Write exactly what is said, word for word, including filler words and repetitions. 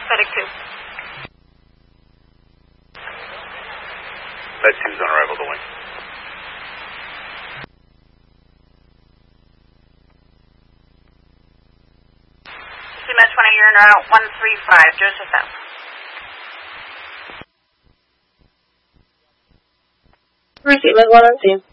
FedEx two. FedEx two's on arrival to wing. C M S twenty, you're in route one three five, Joseph South. Receive one on scene.